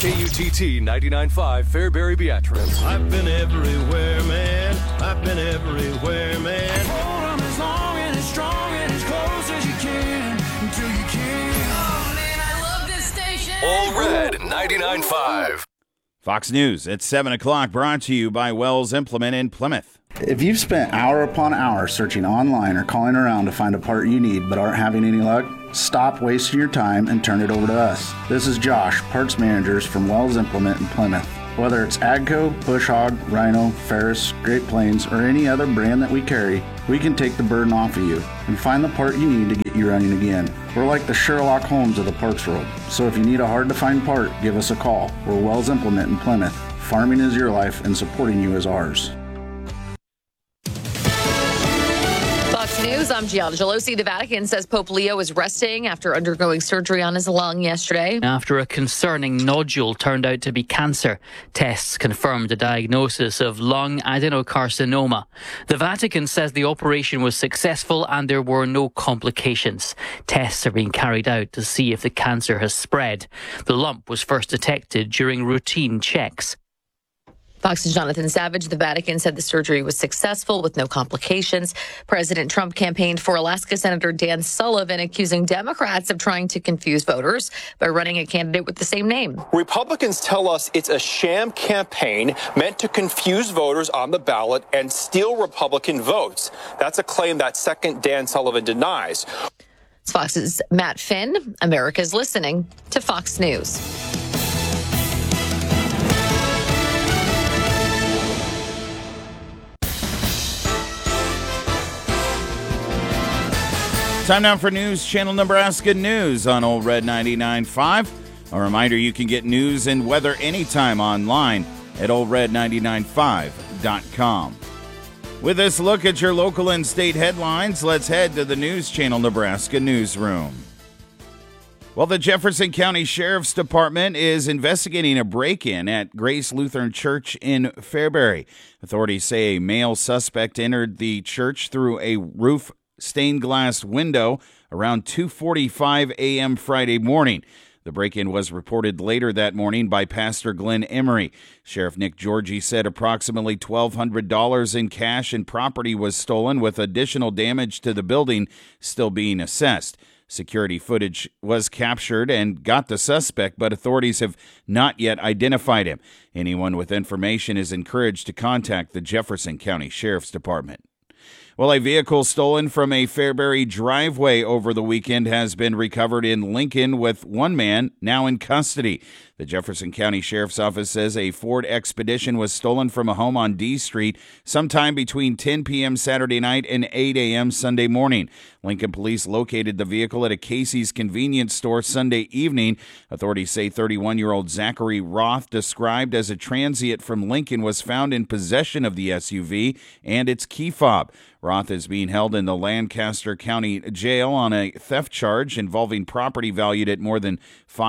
KUTT 99.5 Fairbury Beatrice. I've been everywhere, man. I've been everywhere, man. Hold on as long and as strong and as close as you can until you can. Oh, man, I love this station. All Red 99.5. Fox News at 7 o'clock, brought to you by Wells Implement in Plymouth. If you've spent hour upon hour searching online or calling around to find a part you need but aren't having any luck, stop wasting your time and turn it over to us. This is Josh, parts managers from Wells Implement in Plymouth. Whether it's AGCO, Bush Hog, Rhino, Ferris, Great Plains, or any other brand that we carry, we can take the burden off of you and find the part you need to get you running again. We're like the Sherlock Holmes of the parts world, so if you need a hard-to-find part, give us a call. We're Wells Implement in Plymouth. Farming is your life and supporting you is ours. Fox News, I'm Gianna Gelosi. The Vatican says Pope Leo is resting after undergoing surgery on his lung yesterday. After a concerning nodule turned out to be cancer, tests confirmed a diagnosis of lung adenocarcinoma. The Vatican says the operation was successful and there were no complications. Tests are being carried out to see if the cancer has spread. The lump was first detected during routine checks. Fox's Jonathan Savage. The Vatican said the surgery was successful with no complications. President Trump campaigned for Alaska Senator Dan Sullivan, accusing Democrats of trying to confuse voters by running a candidate with the same name. Republicans tell us it's a sham campaign meant to confuse voters on the ballot and steal Republican votes. That's a claim that second Dan Sullivan denies. It's Fox's Matt Finn. America's listening to Fox News. Time now for News Channel Nebraska News on Old Red 99.5. A reminder, you can get news and weather anytime online at oldred995.com. With this look at your local and state headlines, let's head to the News Channel Nebraska newsroom. Well, the Jefferson County Sheriff's Department is investigating a break-in at Grace Lutheran Church in Fairbury. Authorities say a male suspect entered the church through a roof stained glass window around 2:45 a.m. Friday morning. The break-in was reported later that morning by Pastor Glenn Emery. Sheriff Nick Georgie said approximately $1,200 in cash and property was stolen, with additional damage to the building still being assessed. Security footage was captured and got the suspect, but authorities have not yet identified him. Anyone with information is encouraged to contact the Jefferson County Sheriff's Department. Well, a vehicle stolen from a Fairbury driveway over the weekend has been recovered in Lincoln, with one man now in custody. The Jefferson County Sheriff's Office says a Ford Expedition was stolen from a home on D Street sometime between 10 p.m. Saturday night and 8 a.m. Sunday morning. Lincoln police located the vehicle at a Casey's convenience store Sunday evening. Authorities say 31-year-old Zachary Roth, described as a transient from Lincoln, was found in possession of the SUV and its key fob. Roth is being held in the Lancaster County Jail on a theft charge involving property valued at more than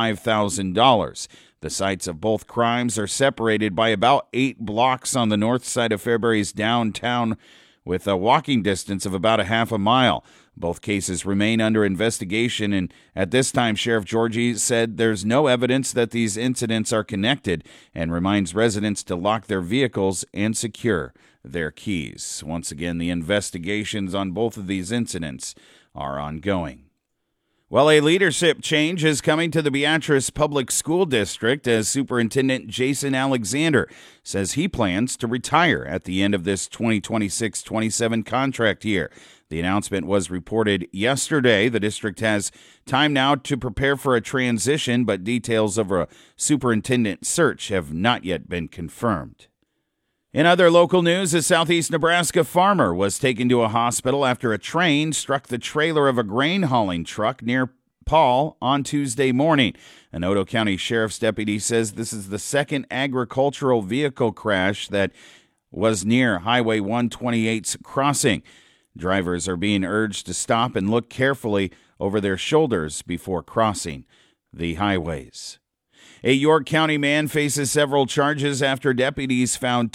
$5,000. The sites of both crimes are separated by about 8 blocks on the north side of Fairbury's downtown, with a walking distance of about a half a mile. Both cases remain under investigation, and at this time, Sheriff Georgie said there's no evidence that these incidents are connected and reminds residents to lock their vehicles and secure their keys. Once again, the investigations on both of these incidents are ongoing. Well, a leadership change is coming to the Beatrice Public School District, as Superintendent Jason Alexander says he plans to retire at the end of this 2026-27 contract year. The announcement was reported yesterday. The district has time now to prepare for a transition, but details of a superintendent search have not yet been confirmed. In other local news, a southeast Nebraska farmer was taken to a hospital after a train struck the trailer of a grain hauling truck near Paul on Tuesday morning. An Otoe County Sheriff's deputy says this is the second agricultural vehicle crash that was near Highway 128's crossing. Drivers are being urged to stop and look carefully over their shoulders before crossing the highways. A York County man faces several charges after deputies found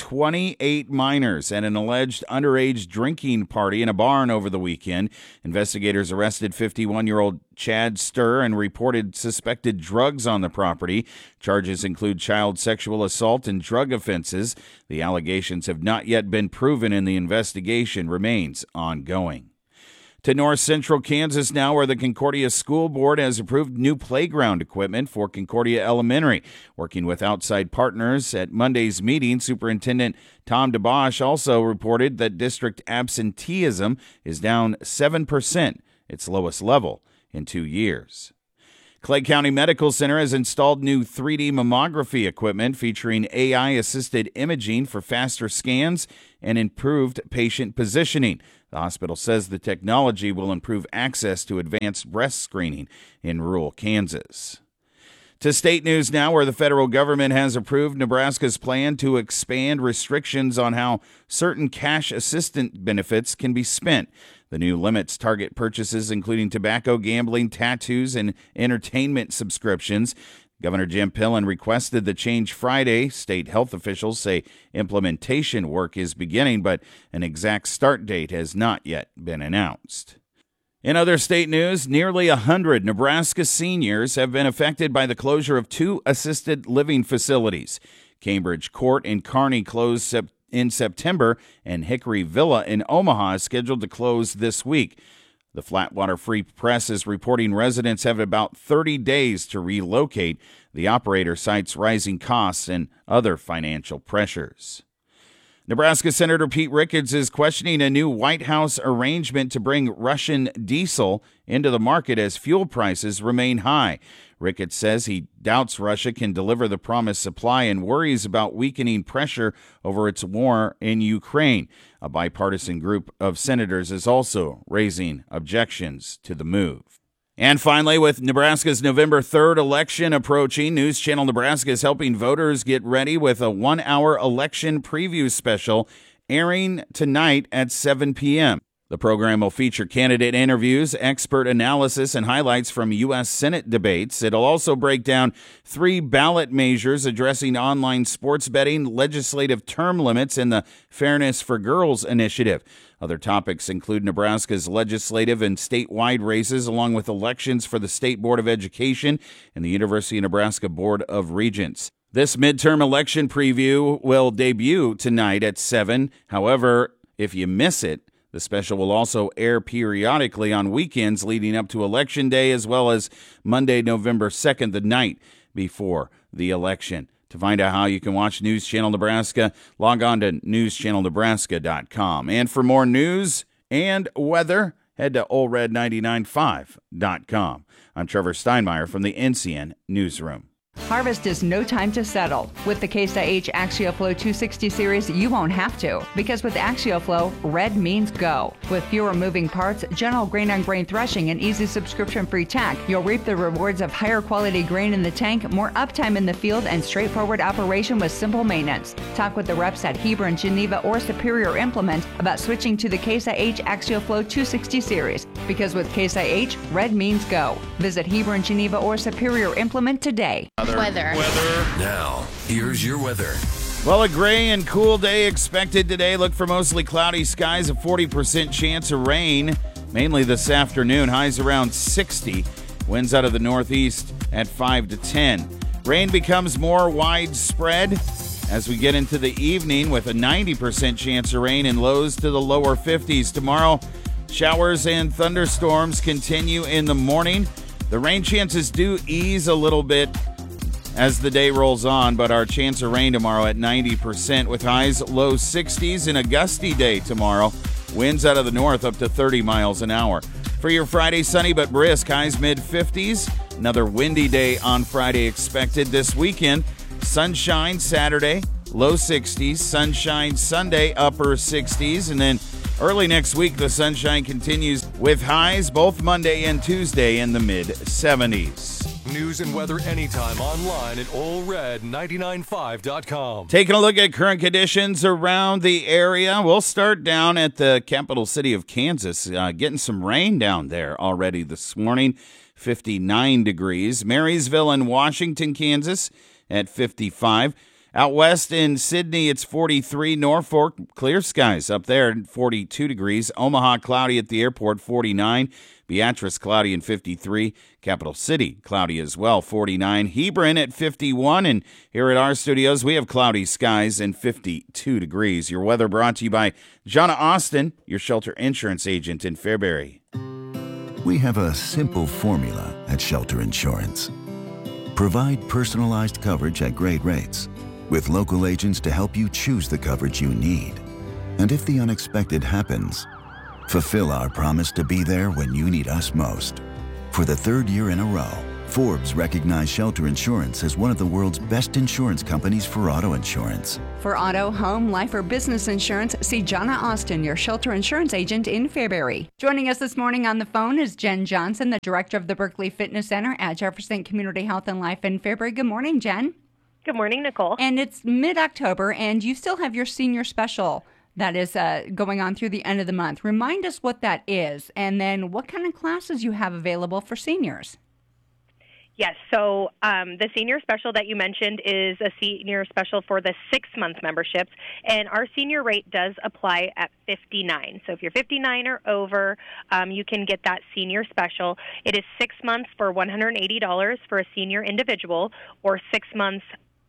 28 minors at an alleged underage drinking party in a barn over the weekend. Investigators arrested 51-year-old Chad Sturr and reported suspected drugs on the property. Charges include child sexual assault and drug offenses. The allegations have not yet been proven and the investigation remains ongoing. To north central Kansas now, where the Concordia School Board has approved new playground equipment for Concordia Elementary. Working with outside partners at Monday's meeting, Superintendent Tom DeBosch also reported that district absenteeism is down 7%, its lowest level in 2 years. Clay County Medical Center has installed new 3D mammography equipment featuring AI-assisted imaging for faster scans and improved patient positioning. The hospital says the technology will improve access to advanced breast screening in rural Kansas. To state news now, where the federal government has approved Nebraska's plan to expand restrictions on how certain cash assistance benefits can be spent. The new limits target purchases including tobacco, gambling, tattoos, and entertainment subscriptions. Governor Jim Pillen requested the change Friday. State health officials say implementation work is beginning, but an exact start date has not yet been announced. In other state news, nearly 100 Nebraska seniors have been affected by the closure of 2 assisted living facilities. Cambridge Court in Kearney closed in September, and Hickory Villa in Omaha is scheduled to close this week. The Flatwater Free Press is reporting residents have about 30 days to relocate. The operator cites rising costs and other financial pressures. Nebraska Senator Pete Ricketts is questioning a new White House arrangement to bring Russian diesel into the market as fuel prices remain high. Ricketts says he doubts Russia can deliver the promised supply and worries about weakening pressure over its war in Ukraine. A bipartisan group of senators is also raising objections to the move. And finally, with Nebraska's November 3rd election approaching, News Channel Nebraska is helping voters get ready with a 1-hour election preview special airing tonight at 7 p.m. The program will feature candidate interviews, expert analysis, and highlights from U.S. Senate debates. It'll also break down 3 ballot measures addressing online sports betting, legislative term limits, and the Fairness for Girls initiative. Other topics include Nebraska's legislative and statewide races, along with elections for the State Board of Education and the University of Nebraska Board of Regents. This midterm election preview will debut tonight at 7. However, if you miss it, the special will also air periodically on weekends leading up to Election Day, as well as Monday, November 2nd, the night before the election. To find out how you can watch News Channel Nebraska, log on to newschannelnebraska.com. And for more news and weather, head to allred995.com. I'm Trevor Steinmeier from the NCN Newsroom. Harvest is no time to settle. With the Case IH AxioFlow 260 series, you won't have to, because with AxioFlow, red means go. With fewer moving parts, gentle grain-on-grain threshing, and easy subscription-free tack, you'll reap the rewards of higher quality grain in the tank, more uptime in the field, and straightforward operation with simple maintenance. Talk with the reps at Hebron, Geneva, or Superior Implement about switching to the Case IH AxioFlow 260 series, because with Case IH, red means go. Visit Hebron, Geneva, or Superior Implement today. Weather. Now, here's your weather. Well, a gray and cool day expected today. Look for mostly cloudy skies, a 40% chance of rain, mainly this afternoon. Highs around 60. Winds out of the northeast at 5 to 10. Rain becomes more widespread as we get into the evening with a 90% chance of rain and lows to the lower 50s. Tomorrow, showers and thunderstorms continue in the morning. The rain chances do ease a little bit as the day rolls on, but our chance of rain tomorrow at 90% with highs low 60s and a gusty day tomorrow. Winds out of the north up to 30 miles an hour. For your Friday, sunny but brisk, highs mid-50s. Another windy day on Friday expected this weekend. Sunshine Saturday, low 60s. Sunshine Sunday, upper 60s. And then early next week, the sunshine continues with highs both Monday and Tuesday in the mid-70s. News and weather anytime online at allred995.com. Taking a look at current conditions around the area. We'll start down at the capital city of Kansas. Getting some rain down there already this morning. 59 degrees. Marysville and Washington, Kansas at 55. Out west in Sydney, it's 43. Norfolk, clear skies up there, 42 degrees. Omaha, cloudy at the airport, 49. Beatrice, cloudy and 53. Capital City, cloudy as well, 49. Hebron at 51. And here at our studios, we have cloudy skies and 52 degrees. Your weather brought to you by Jonna Austin, your shelter insurance agent in Fairbury. We have a simple formula at Shelter Insurance. Provide personalized coverage at great rates, with local agents to help you choose the coverage you need. And if the unexpected happens, fulfill our promise to be there when you need us most. For the third year in a row, Forbes recognized Shelter Insurance as one of the world's best insurance companies for auto insurance. For auto, home, life, or business insurance, see Jonna Austin, your shelter insurance agent in Fairbury. Joining us this morning on the phone is Jen Johnson, the director of the Berkeley Fitness Center at Jefferson Community Health and Life in Fairbury. Good morning, Jen. Good morning, Nicole. And it's mid-October, and you still have your senior special that is going on through the end of the month. Remind us what that is, and then what kind of classes you have available for seniors. Yes, so the senior special that you mentioned is a senior special for the 6-month memberships, and our senior rate does apply at 59. So if you're 59 or over, you can get that senior special. It is 6 months for $180 for a senior individual, or 6 months,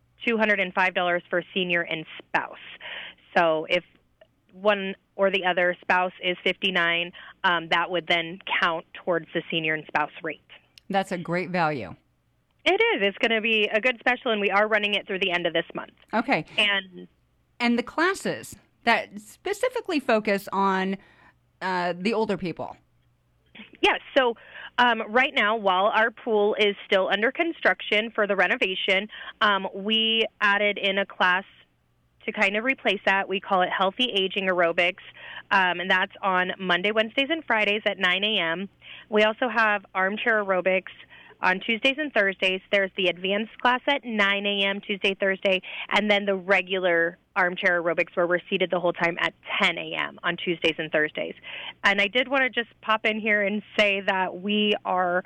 $205 for senior and spouse. So if one or the other spouse is 59, that would then count towards the senior and spouse rate. That's a great value. It is. It's going to be a good special, and we are running it through the end of this month. Okay. And the classes that specifically focus on the older people. Yes. So right now, while our pool is still under construction for the renovation, we added in a class to kind of replace that. We call it Healthy Aging Aerobics, and that's on Monday, Wednesdays, and Fridays at 9 a.m. We also have Armchair Aerobics on Tuesdays and Thursdays. There's the advanced class at 9 a.m. Tuesday, Thursday, and then the regular Armchair Aerobics where we're seated the whole time at 10 a.m. on Tuesdays and Thursdays. And I did want to just pop in here and say that we are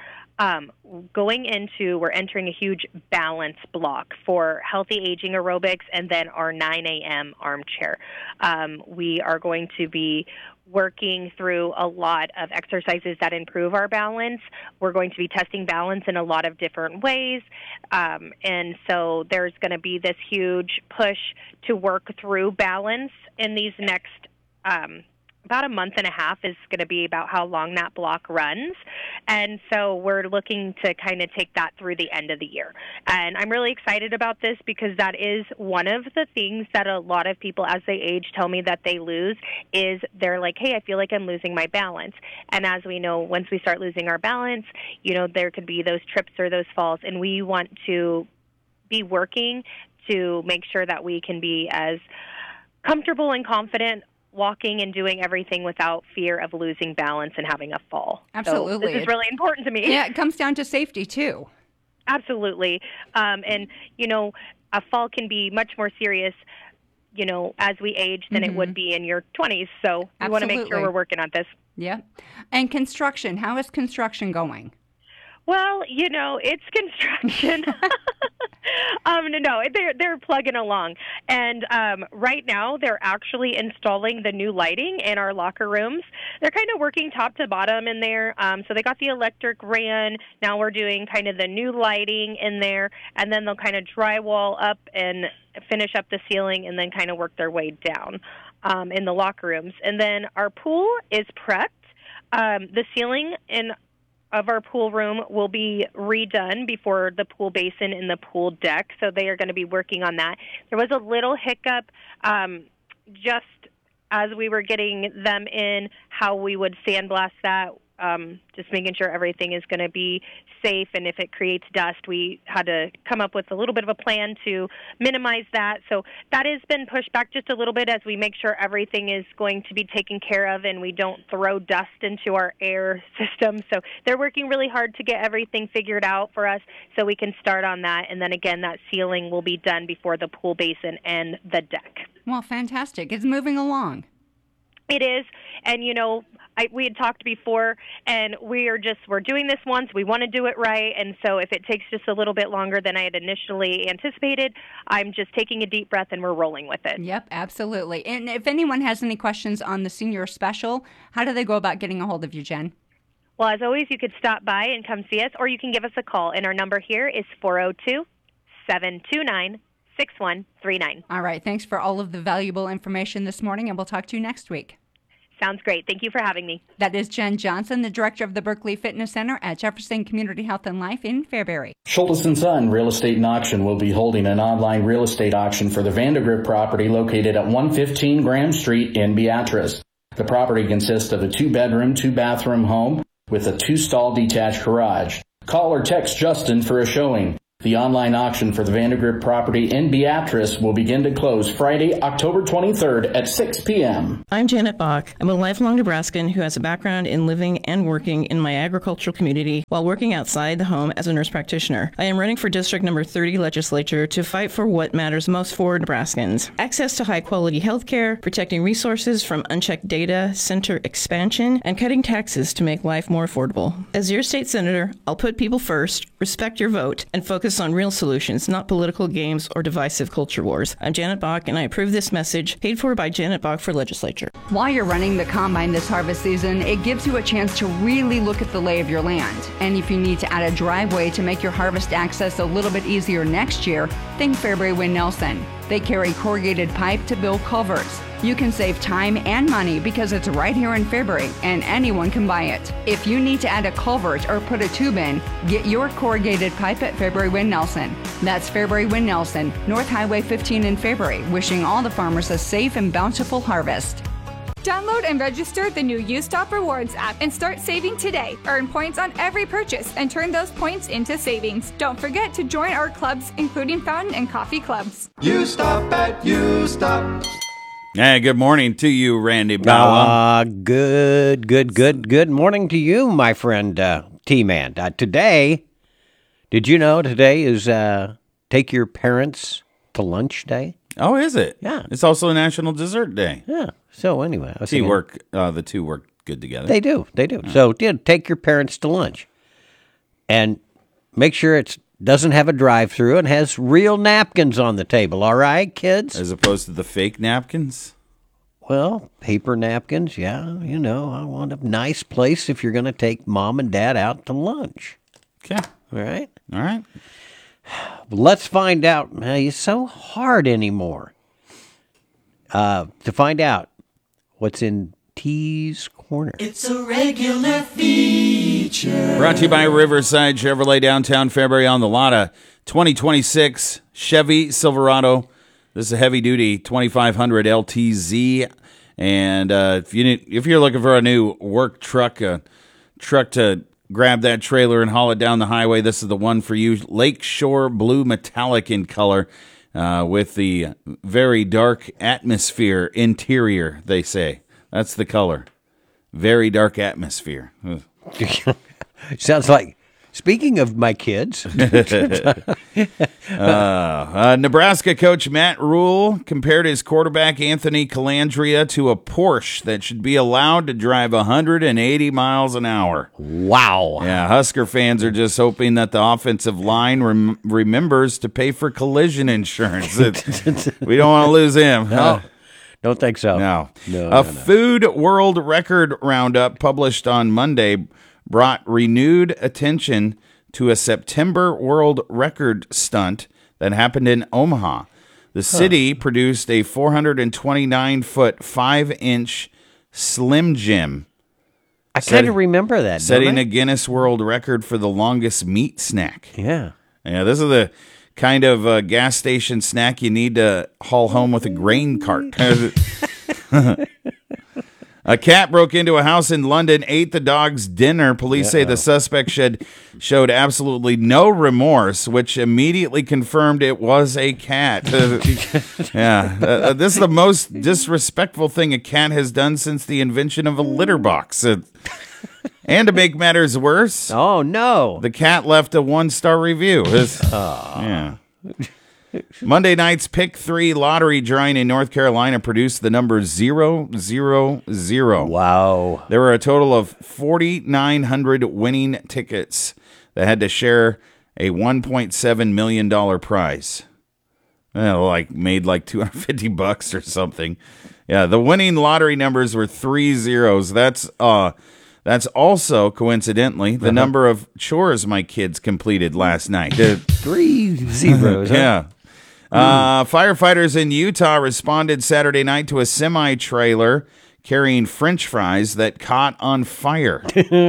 we're entering a huge balance block for Healthy Aging Aerobics and then our 9 a.m. Armchair. We are going to be working through a lot of exercises that improve our balance. We're going to be testing balance in a lot of different ways. And so there's going to be this huge push to work through balance in these next about a month and a half is going to be about how long that block runs. And so we're looking to kind of take that through the end of the year. And I'm really excited about this because that is one of the things that a lot of people as they age tell me that they lose is they're like, hey, I feel like I'm losing my balance. And as we know, once we start losing our balance, there could be those trips or those falls. And we want to be working to make sure that we can be as comfortable and confident walking and doing everything without fear of losing balance and having a fall. Absolutely. So this is really important to me. Yeah, it comes down to safety, too. Absolutely. And, a fall can be much more serious, as we age than it would be in your 20s. So we want to make sure we're working on this. Yeah. And construction, how is construction going? Well, it's construction. No, they're plugging along. And right now they're actually installing the new lighting in our locker rooms. They're kind of working top to bottom in there. So they got the electric ran. Now we're doing kind of the new lighting in there. And then they'll kind of drywall up and finish up the ceiling and then kind of work their way down in the locker rooms. And then our pool is prepped. The ceiling of our pool room will be redone before the pool basin and the pool deck, so they are going to be working on that. There was a little hiccup just as we were getting them in, how we would sandblast that, just making sure everything is going to be safe, and if it creates dust, we had to come up with a little bit of a plan to minimize that. So that has been pushed back just a little bit as we make sure everything is going to be taken care of and we don't throw dust into our air system. So they're working really hard to get everything figured out for us so we can start on that. And then again, that ceiling will be done before the pool basin and the deck. Well, fantastic. It's moving along. It is, and we had talked before, and we're doing this once. We want to do it right, and so if it takes just a little bit longer than I had initially anticipated, I'm just taking a deep breath and we're rolling with it. Yep, absolutely. And if anyone has any questions on the senior special, how do they go about getting a hold of you, Jen? Well, as always, you could stop by and come see us, or you can give us a call, and our number here is 402-729-6139. All right, thanks for all of the valuable information this morning, and we'll talk to you next week. Sounds great. Thank you for having me. That is Jen Johnson, the director of the Berkeley Fitness Center at Jefferson Community Health and Life in Fairbury. Schultes & Son Real Estate and Auction will be holding an online real estate auction for the Vandergrift property located at 115 Graham Street in Beatrice. The property consists of a 2-bedroom, 2-bathroom home with a 2-stall detached garage. Call or text Justin for a showing. The online auction for the Vandergrift property in Beatrice will begin to close Friday, October 23rd at 6 p.m. I'm Janet Bach. I'm a lifelong Nebraskan who has a background in living and working in my agricultural community while working outside the home as a nurse practitioner. I am running for District Number 30 legislature to fight for what matters most for Nebraskans. Access to high-quality health care, protecting resources from unchecked data center expansion, and cutting taxes to make life more affordable. As your state senator, I'll put people first, respect your vote, and focus on real solutions, not political games or divisive culture wars. I'm Janet Bach, and I approve this message, paid for by Janet Bach for legislature. While you're running the combine this harvest season, it gives you a chance to really look at the lay of your land. And if you need to add a driveway to make your harvest access a little bit easier next year, think Fairbury Wind Nelson. They carry corrugated pipe to build culverts. You can save time and money because it's right here in Fairbury and anyone can buy it. If you need to add a culvert or put a tube in, get your corrugated pipe at Fairbury Wind Nelson. That's Fairbury Wind Nelson, North Highway 15 in Fairbury, wishing all the farmers a safe and bountiful harvest. Download and register the new U-Stop Rewards app and start saving today. Earn points on every purchase and turn those points into savings. Don't forget to join our clubs, including fountain and coffee clubs. U-Stop at U-Stop. Hey, good morning to you, Randy Bauer. Good morning to you, my friend T-Man. Today, did you know today is Take Your Parents to Lunch Day? Oh, is it? Yeah. It's also a National Dessert Day. Yeah. So anyway, the two work good together. They do. So take your parents to lunch, and make sure it doesn't have a drive-through and has real napkins on the table. All right, kids. As opposed to the fake napkins. Well, paper napkins. Yeah, I want a nice place if you're going to take mom and dad out to lunch. Okay. All right. Let's find out. It's so hard anymore to find out what's in T's Corner. It's a regular feature. Brought to you by Riverside Chevrolet, downtown Fairbury, on the lot of 2026 Chevy Silverado. This is a heavy-duty 2500 LTZ. And if you're looking for a new work truck, truck to grab that trailer and haul it down the highway, this is the one for you. Lakeshore Blue Metallic in color. With the very dark atmosphere interior, they say. That's the color. Very dark atmosphere. Sounds like, speaking of my kids. Nebraska coach Matt Rule compared his quarterback Anthony Calandria to a Porsche that should be allowed to drive 180 miles an hour. Wow. Yeah, Husker fans are just hoping that the offensive line remembers to pay for collision insurance. We don't want to lose him. No, don't think so. No. Food World Record Roundup published on Monday brought renewed attention to a September world record stunt that happened in Omaha. The city produced a 429-foot, 5-inch Slim Jim. I kind of remember that. Setting a Guinness World Record for the longest meat snack. Yeah. Yeah, this is the kind of gas station snack you need to haul home with a grain cart. A cat broke into a house in London, ate the dog's dinner. Police say the suspect showed absolutely no remorse, which immediately confirmed it was a cat. This is the most disrespectful thing a cat has done since the invention of a litter box. And to make matters worse, oh no, the cat left a 1-star review. Monday night's Pick 3 lottery drawing in North Carolina produced the number 000. Wow. There were a total of 4,900 winning tickets that had to share a $1.7 million prize. Made like $250 or something. Yeah, the winning lottery numbers were 3 zeros. That's also, coincidentally, the number of chores my kids completed last night. 3 zeros. Yeah. Firefighters in Utah responded Saturday night to a semi-trailer carrying French fries that caught on fire.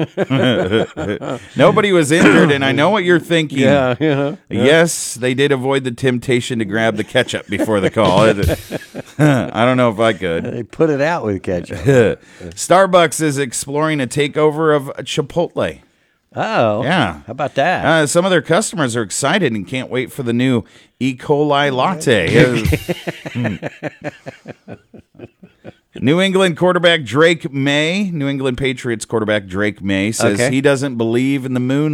Nobody was injured, and I know what you're thinking. Yeah. Yes, they did avoid the temptation to grab the ketchup before the call. I don't know if I could. They put it out with ketchup. Starbucks is exploring a takeover of Chipotle. Oh. Yeah. How about that? Some of their customers are excited and can't wait for the new E. coli latte. New England quarterback Drake May, New England Patriots quarterback Drake May, says he doesn't believe in the moon